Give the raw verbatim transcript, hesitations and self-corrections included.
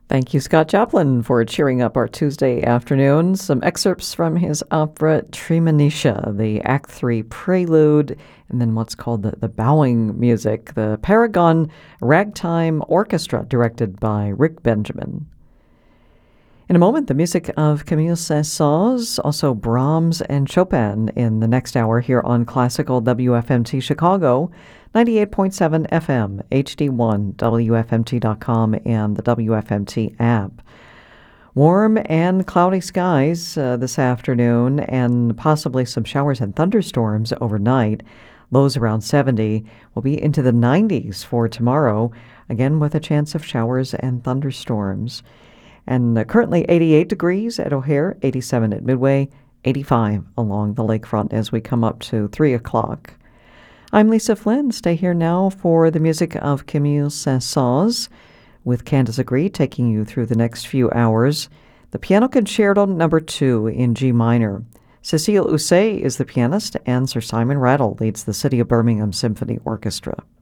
Thank you, Scott Joplin, for cheering up our Tuesday afternoon. Some excerpts from his opera Treemonisha, the Act Three prelude, and then what's called the, the bowing music, the Paragon Ragtime Orchestra, directed by Rick Benjamin. In a moment, the music of Camille Saint-Saëns, also Brahms and Chopin in the next hour here on Classical W F M T Chicago, ninety-eight point seven F M, H D one, W F M T dot com, and the W F M T app. Warm and cloudy skies uh, this afternoon, and possibly some showers and thunderstorms overnight. Lows around seventy. Will be into the nineties for tomorrow, again with a chance of showers and thunderstorms. And uh, currently eighty-eight degrees at O'Hare, eighty-seven at Midway, eighty-five along the lakefront as we come up to three o'clock. I'm Lisa Flynn. Stay here now for the music of Camille Saint-Saëns, with Candace Agree taking you through the next few hours. The Piano Concerto number two in G minor. Cécile Housset is the pianist, and Sir Simon Rattle leads the City of Birmingham Symphony Orchestra.